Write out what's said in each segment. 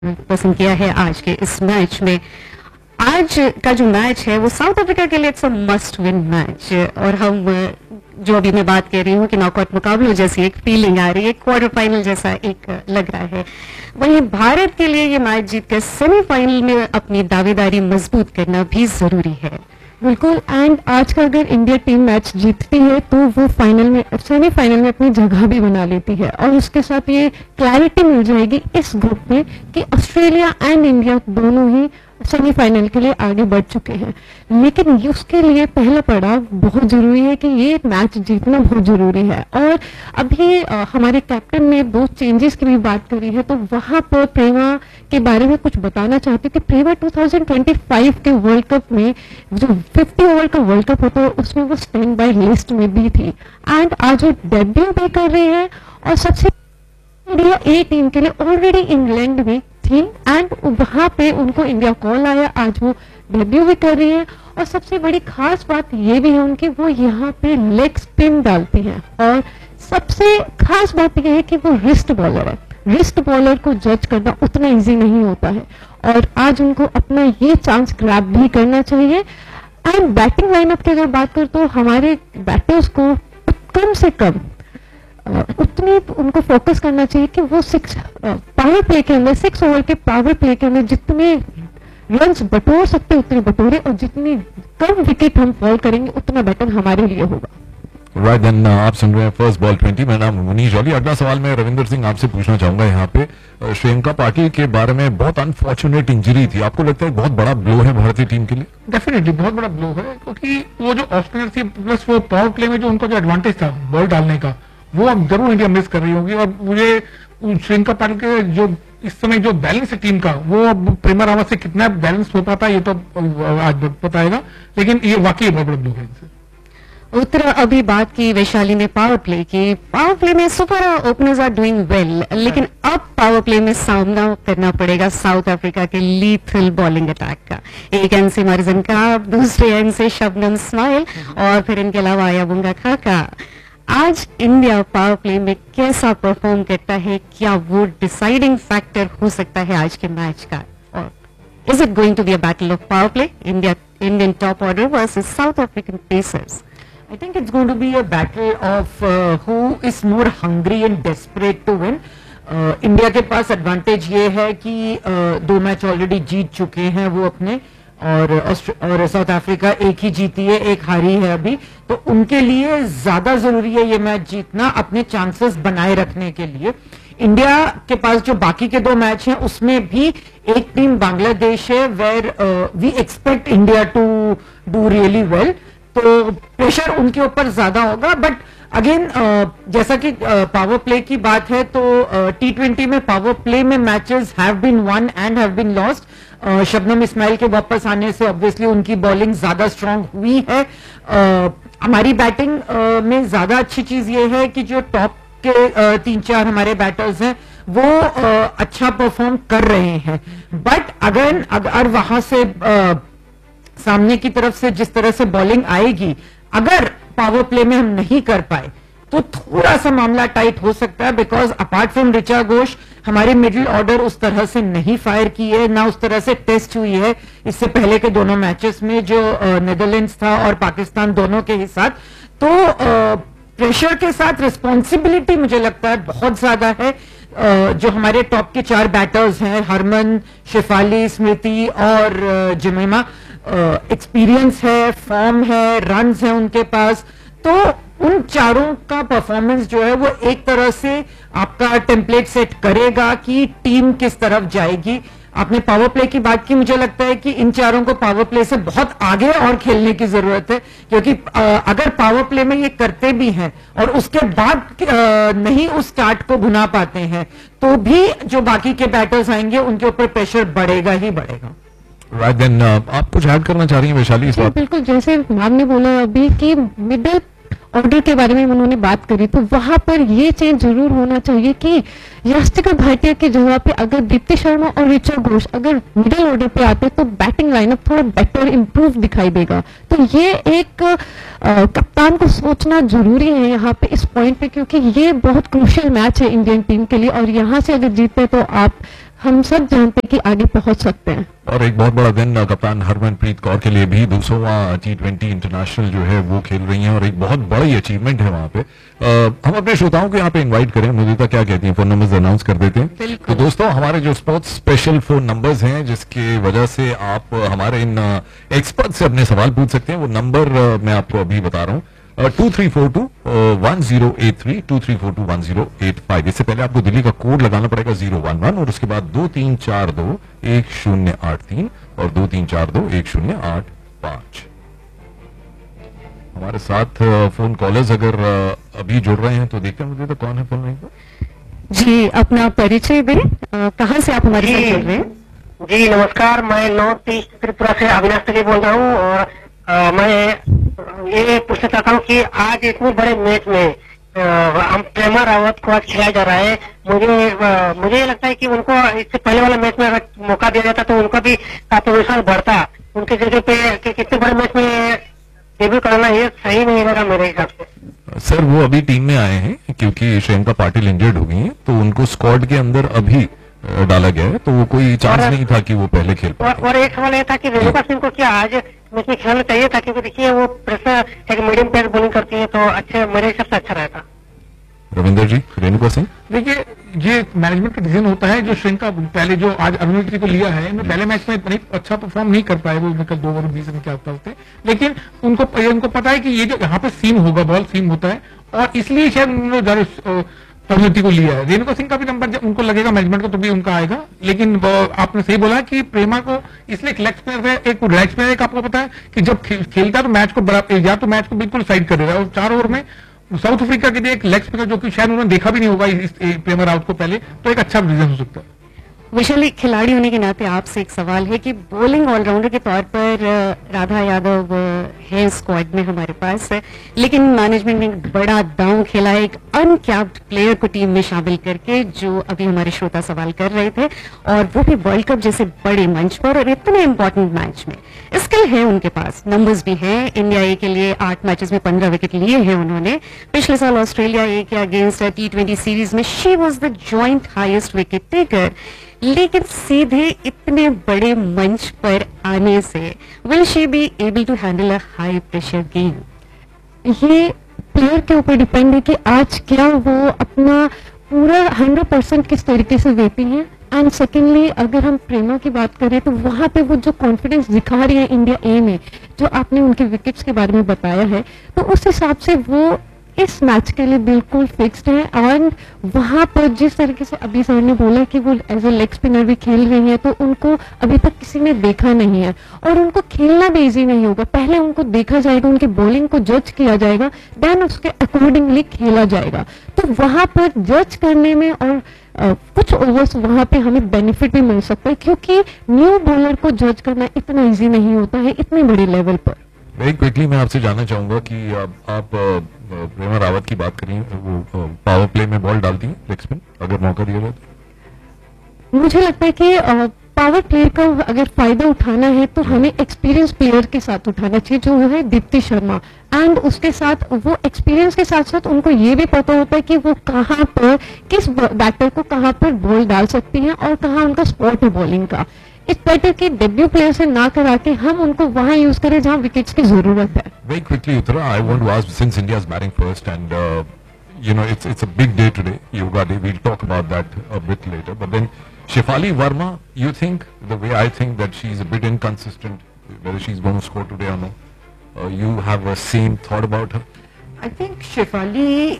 पसंद किया है आज के इस मैच में। आज का जो मैच है वो साउथ अफ्रीका के लिए it's a must win match, और हम जो अभी मैं बात कर रही हूँ कि नॉकआउट मुकाबलों जैसी एक फीलिंग आ रही है, क्वार्टर फाइनल जैसा एक लग रहा है। वहीं भारत के लिए ये मैच जीतकर सेमीफाइनल में अपनी दावेदारी मजबूत करना भी जरूरी है। बिल्कुल। एंड आज का अगर इंडिया टीम मैच जीतती है तो वो फाइनल में, सेमीफाइनल में अपनी जगह भी बना लेती है, और उसके साथ ये क्लैरिटी मिल जाएगी इस ग्रुप में कि ऑस्ट्रेलिया एंड इंडिया दोनों ही सेमीफाइनल के लिए आगे बढ़ चुके हैं। लेकिन उसके लिए पहला पड़ाव बहुत जरूरी है कि ये मैच जीतना बहुत जरूरी है। और अभी हमारे कैप्टन ने दो चेंजेस की भी बात करी है, तो वहां पर प्रेमा के बारे में कुछ बताना चाहती हूँ कि प्रेमा 2025 के वर्ल्ड कप में जो 50 ओवर का वर्ल्ड कप होता है उसमें वो स्टैंड बाय लिस्ट में भी थी, एंड आज वो डेब्यू भी कर रही है। और सबसे इंडिया ए टीम के लिए ऑलरेडी इंग्लैंड में थी, एंड वहां पे उनको इंडिया कॉल आया, आज वो डेब्यू भी कर रही है। और सबसे बड़ी खास बात ये भी है उनकी, वो यहाँ पे लेग स्पिन डालती हैं, और सबसे खास बात यह है कि वो रिस्ट बॉलर है। रिस्ट बॉलर को जज करना उतना इजी नहीं होता है, और आज उनको अपना ये चांस ग्रैब भी करना चाहिए। एंड बैटिंग लाइनअप की अगर बात करें तो हमारे बैटर्स को कम से कम उतनी उनको फोकस करना चाहिए कि वो पावर प्ले के अंदर 6 ओवर के पावर प्ले के अंदर जितने रन्स बटोर सकते उतने बटोरे, और जितनी कम विकेट हम फॉल करेंगे उतना बेटर हमारे लिए होगा। राइट देन, आप सुन रहे हैं फर्स्ट बॉल 20। मेरा नाम मुनीश जॉली। अगला सवाल मैं रविंदर सिंह आपसे पूछना चाहूंगा। यहाँ पे श्रीलंका पार्टी के बारे में बहुत अनफॉर्चुनेट इंजरी थी, आपको लगता है बहुत बड़ा ब्लो है भारतीय टीम के लिए? डेफिनेटली बहुत बड़ा ब्लो है, क्योंकि वो जो ओपनर थी प्लस वो पावर प्ले में जो उनका जो एडवांटेज था बॉल डालने का, वो अब जरूर इंडिया मिस कर रही होगी। और मुझे श्रीलंका पार्टी के जो इस समय जो बैलेंस है टीम का, वो अब प्रेमा रावत से कितना बैलेंस हो पाता है ये तो आज बताएगा, लेकिन ये वाकई बहुत बड़ा ब्लो है इनसे। उत्तर अभी बात की वैशाली ने पावर प्ले की। पावर प्ले में super openers are doing well, लेकिन अब पावर प्ले में सामना करना पड़ेगा साउथ अफ्रीका के लीथल बॉलिंग अटैक का। एक एंड से मर्जन का, दूसरे एंड से शबनम इस्माइल, और फिर इनके अलावा आयाबुंगा खाका। आज इंडिया पावर प्ले में कैसा परफॉर्म करता है, क्या वो डिसाइडिंग फैक्टर हो सकता है आज के मैच का? और is it going to be a battle of power play, Indian top order versus south African pacers? I think it's going to be a battle of who is more hungry and desperate to win. India के पास advantage ये है कि दो match already जीत चुके हैं वो अपने, और साउथ अफ्रीका एक ही जीती है, एक हारी है अभी, तो उनके लिए ज्यादा जरूरी है ये मैच जीतना अपने चांसेस बनाए रखने के लिए। इंडिया के पास जो बाकी के दो मैच हैं उसमें भी एक टीम बांग्लादेश है where we expect India to do really well, तो प्रेशर उनके ऊपर ज्यादा होगा। बट अगेन जैसा कि पावर प्ले की बात है, तो T20 में पावर प्ले में matches have been one and have been lost. Shabnam Ismail के वापस आने से ऑब्वियसली उनकी बॉलिंग ज्यादा स्ट्रांग हुई है। हमारी बैटिंग में ज्यादा अच्छी चीज ये है कि जो टॉप के 3-4 हमारे बैटर्स हैं वो अच्छा परफॉर्म कर रहे हैं। बट अगर वहां से सामने की तरफ से जिस तरह से बॉलिंग आएगी, अगर पावर प्ले में हम नहीं कर पाए तो थोड़ा सा मामला टाइट हो सकता है, because apart from Richa Ghosh हमारी मिडिल ऑर्डर उस तरह से नहीं फायर की है, ना उस तरह से टेस्ट हुई है इससे पहले के दोनों मैचेस में जो नीदरलैंड्स था और पाकिस्तान दोनों के ही साथ। तो प्रेशर के साथ रिस्पॉन्सिबिलिटी मुझे लगता है बहुत ज्यादा है। जो हमारे टॉप के 4 बैटर्स हैं, हरमन, शेफाली, स्मृति और जमीमा, एक्सपीरियंस है, फॉर्म है, रन्स है उनके पास, तो उन चारों का परफॉर्मेंस जो है वो एक तरह से आपका टेम्पलेट सेट करेगा कि टीम किस तरफ जाएगी। आपने पावर प्ले की बात की, मुझे लगता है कि इन चारों को पावर प्ले से बहुत आगे और खेलने की जरूरत है, क्योंकि अगर पावर प्ले में ये करते भी हैं और उसके बाद नहीं उस स्टार्ट को भुना पाते हैं, तो भी जो बाकी के बैटर्स आएंगे उनके ऊपर प्रेशर बढ़ेगा ही बढ़ेगा। राइट देन, आप कुछ ऐड करना चाह रही हैं वैशाली इस बात? बिल्कुल, जैसे मैम ने बोला अभी कि मिडिल ऑर्डर के बारे में उन्होंने बात करी, तो वहां पर ये चेंज जरूर होना चाहिए कि यास्टिका भाटिया की जगह पे अगर दीप्ति शर्मा और ऋचा घोष अगर मिडिल ऑर्डर पे आते तो बैटिंग लाइनअप थोड़ा बेटर इंप्रूव दिखाई देगा। तो ये एक कप्तान को सोचना जरूरी है यहाँ पे इस पॉइंट पे, क्योंकि ये बहुत क्रूशियल मैच है इंडियन टीम के लिए, और यहाँ से अगर जीतते तो आप हम सब जानते हैं कि आगे पहुंच सकते हैं। और एक बहुत बड़ा दिन कप्तान हरमनप्रीत कौर के लिए भी 200वां T20 इंटरनेशनल जो है वो खेल रही हैं और एक बहुत बड़ी अचीवमेंट है वहां पे। हम अपने श्रोताओं को यहाँ पे इनवाइट करें, मुदिता क्या कहती हैं, फोन नंबर्स अनाउंस कर देते हैं। तो दोस्तों हमारे जो स्पोर्ट्स स्पेशल फोन नंबर्स हैं जिसकी वजह से आप हमारे इन एक्सपर्ट से अपने सवाल पूछ सकते हैं, वो नंबर मैं आपको अभी बता रहा हूँ। 2342-1083 2342-1085। इससे पहले आपको दिल्ली का कोड लगाना पड़ेगा 011 और उसके बाद 2342-1083 और 2342-1085। हमारे साथ फोन कॉलर्स अगर अभी जुड़ रहे हैं तो देखते हैं मुझे तो कौन है फोन लाइन पर। जी, अपना परिचय दें, कहाँ से आप हमारे साथ जुड़ रहे हैं? जी नमस्कार, मैं नॉर्थ ईस्ट त्रिपुरा से अविनाश तले बोल रहा हूँ और मैं ये पूछना चाहता हूँ कि आज इतने बड़े मैच में हम प्रेमा रावत को आज खिलाया जा रहा है। मुझे लगता है कि उनको इससे पहले वाले मैच में अगर मौका दिया जाता तो उनका भी आत्मविश्वास बढ़ता। उनके जगह पे कितने बड़े मैच में डेब्यू करना ये सही नहीं लगा मेरे हिसाब से। सर वो अभी टीम में आए हैं क्योंकि श्रेयंका पाटिल इंजर्ड हो गई हैं, तो उनको स्क्वाड के अंदर अभी डाला गया है, तो वो कोई चांस नहीं था कि वो पहले खेल पाए। और एक सवाल ये था कि रेणुका सिंह को क्या आज मैच में खेलना चाहिए था, क्योंकि देखिए वो प्रेशर एक मीडियम पेस बॉलिंग करती है तो अच्छे मेरे हिसाब से अच्छा रहता। रविंदर जी, रेणुका सिंह। देखिए ये मैनेजमेंट का डिसीजन होता है। जो श्रीलंका पहले जो आज अरुणित्री को लिया है, पहले मैच में इतनी अच्छा परफॉर्म नहीं कर पाए, वो निकल 2 ओवर 20 रन के आसपास थे, लेकिन उनको पता है कि ये जो यहाँ पे सीम होगा, बॉल सीम होता है और इसलिए शायद उन्होंने अरुणित्री को लिया है। रेणुका सिंह का भी नंबर जब उनको लगेगा मैनेजमेंट को तो भी उनका आएगा, लेकिन आपने सही बोला कि प्रेमा को इसलिए लेग स्पिनर है, एक लेग स्पिनर एक आपको पता है कि जब खेलता है तो मैच को या तो मैच को बिल्कुल साइड कर देगा और 4 ओवर में साउथ अफ्रीका के लिए एक लेग स्पिनर जो कि शायद उन्होंने देखा भी नहीं होगा इस प्रेमा रावत को पहले, तो एक अच्छा डिसीजन हो सकता है। वैशाली, खिलाड़ी होने के नाते आपसे एक सवाल है कि बॉलिंग ऑलराउंडर के तौर पर राधा यादव है स्क्वाड में हमारे पास, लेकिन मैनेजमेंट ने एक बड़ा दांव खेला है एक अनकैप्ड प्लेयर को टीम में शामिल करके, जो अभी हमारे श्रोता सवाल कर रहे थे, और वो भी वर्ल्ड कप जैसे बड़े मंच पर और इतने इंपॉर्टेंट मैच में। स्किल है उनके पास, नंबर्स भी हैं। इंडिया ए के लिए 8 मैचेस में 15 विकेट लिए हैं उन्होंने। पिछले साल ऑस्ट्रेलिया ए के अगेंस्ट T20 सीरीज में she was the joint highest wicket taker, लेकिन सीधे इतने बड़े मंच पर आने से will she be able to handle a high pressure game? ये प्लेयर के ऊपर डिपेंड है कि आज क्या वो अपना पूरा 100% किस तरीके से देती हैं। एंड सेकेंडली अगर हम प्रेमा की बात करें तो वहां पे वो जो कॉन्फिडेंस दिखा रही है इंडिया ए में, जो आपने उनके विकेट्स के बारे में बताया है, तो उस हिसाब से वो इस मैच के लिए बिल्कुल फिक्स्ड है। और वहां पर जिस तरीके से अभी सर ने बोला कि वो एज ए लेग स्पिनर भी खेल रही है, तो उनको अभी तक किसी ने देखा नहीं है और उनको खेलना भी इजी नहीं होगा। पहले उनको देखा जाएगा, उनकी बॉलिंग को जज किया जाएगा, देन उसके अकॉर्डिंगली खेला जाएगा। तो वहां पर जज करने में और कुछ ओवर्स वहां पे हमें बेनिफिट भी मिल सकता है, क्योंकि न्यू बॉलर को जज करना इतना इजी नहीं होता है इतने बड़े लेवल पर। वेरी क्विकली मैं आपसे जानना चाहूंगा कि आप प्रेमा रावत की बात करें, वो पावर प्ले में बॉल डालती हैं लेग स्पिन अगर मौका दिया जाए तो? मुझे लगता है कि पावर प्लेयर का अगर फायदा उठाना है तो हमें एक्सपीरियंस प्लेयर के साथ उठाना चाहिए, जो है दीप्ति शर्मा। एंड उसके साथ वो एक्सपीरियंस के साथ साथ उनको ये भी पता होता है कि वो कहाँ पर किस बैटर को कहाँ पर बॉल डाल सकती हैं और कहाँ उनका स्पॉट है बॉलिंग का। इट्स बेटर कि डेब्यू प्लेयर से ना करा के हम उनको वहां यूज करें जहां विकेट्स की जरूरत है। Very quickly, Uttara, I want to ask, since India is batting first and it's a big day today, Yoga Day. We'll talk about that a bit later. But then Shefali Verma, you think the way I think that she's a bit inconsistent, whether she's going to score today or no? You have a same thought about her? I think Shefali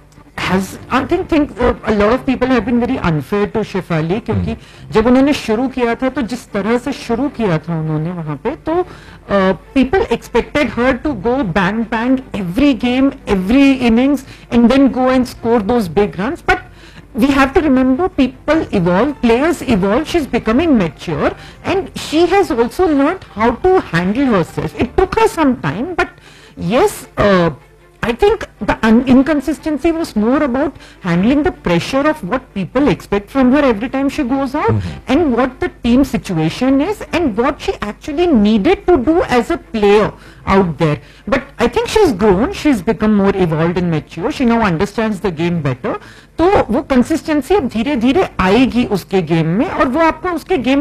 I think a lot of people have been very unfair to Shefali, क्योंकि जब उन्होंने शुरू किया था तो जिस तरह से शुरू किया था उन्होंने वहां पे, तो people expected her to go bang bang every game, every innings and then go and score those big runs. But we have to remember, people evolve, players evolve, she's becoming mature and she has also learned how to handle herself. It took her some time, but yes, I think the inconsistency was more about handling the pressure of what people expect from her every time she goes out, and what the team situation is, and what she actually needed to do as a player out there. But I think she's grown, she's become more evolved and mature, she now understands the game better. तो वो consistency अब धीरे धीरे आएगी उसके game में, और वो आपको उसके गेम